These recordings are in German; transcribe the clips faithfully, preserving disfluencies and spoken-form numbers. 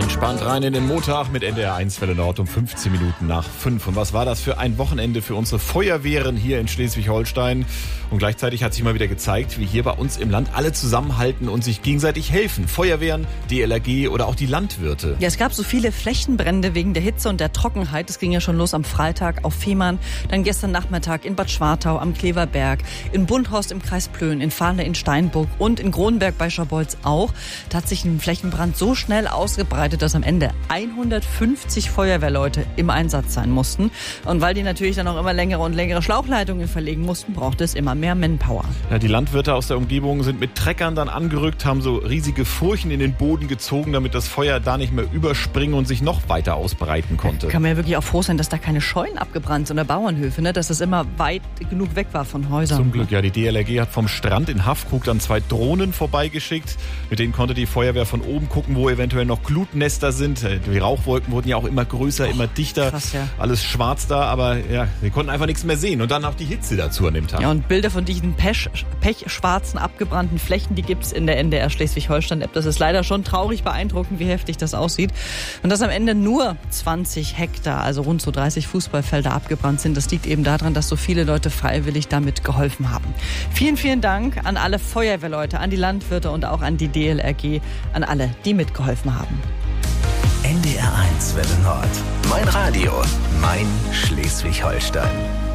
Entspannt rein in den Montag mit N D R eins Welle Nord um fünfzehn Minuten nach fünf. Und was war das für ein Wochenende für unsere Feuerwehren hier in Schleswig-Holstein? Und gleichzeitig hat sich mal wieder gezeigt, wie hier bei uns im Land alle zusammenhalten und sich gegenseitig helfen. Feuerwehren, D L R G oder auch die Landwirte. Ja, es gab so viele Flächenbrände wegen der Hitze und der Trockenheit. Es ging ja schon los am Freitag auf Fehmarn, dann gestern Nachmittag in Bad Schwartau am Kleverberg, in Bundhorst im Kreis Plön, in Fahle in Steinburg und in Kronenberg bei Schabolz auch. Da hat sich ein Flächenbrand so schnell ausgebreitet, dass am Ende hundertfünfzig Feuerwehrleute im Einsatz sein mussten. Und weil die natürlich dann auch immer längere und längere Schlauchleitungen verlegen mussten, brauchte es immer mehr Manpower. Ja, die Landwirte aus der Umgebung sind mit Treckern dann angerückt, haben so riesige Furchen in den Boden gezogen, damit das Feuer da nicht mehr überspringen und sich noch weiter ausbreiten konnte. Da kann man ja wirklich auch froh sein, dass da keine Scheunen abgebrannt sind oder Bauernhöfe, ne? Dass das immer weit genug weg war von Häusern. Zum Glück, ja. Die D L R G hat vom Strand in Haffkrug dann zwei Drohnen vorbeigeschickt. Mit denen konnte die Feuerwehr von oben gucken, wo eventuell noch Glutnester sind. Die Rauchwolken wurden ja auch immer größer, oh, immer dichter. Krass, ja. Alles schwarz da, aber ja, wir konnten einfach nichts mehr sehen. Und dann auch die Hitze dazu an dem Tag. Ja, und Bilder von diesen Pech, pechschwarzen, abgebrannten Flächen, die gibt es in der N D R Schleswig-Holstein-App. Das ist leider schon traurig beeindruckend, wie heftig das aussieht. Und dass am Ende nur zwanzig Hektar, also rund so dreißig Fußballfelder abgebrannt sind, das liegt eben daran, dass so viele Leute freiwillig damit geholfen haben. Vielen, vielen Dank an alle Feuerwehrleute, an die Landwirte und auch an die D L R G, an alle, die mitgeholfen haben. N D R eins Welle Nord. Mein Radio, mein Schleswig-Holstein.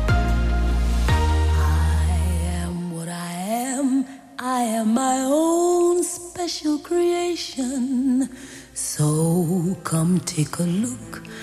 I am what I am. I am my own special creation. So come take a look